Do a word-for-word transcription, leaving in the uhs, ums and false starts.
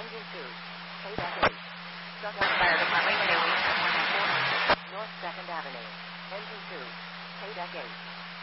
Engine two. Payback eight. Stuttgart Fire Department four hundred North second Avenue. Engine two. Payback eight.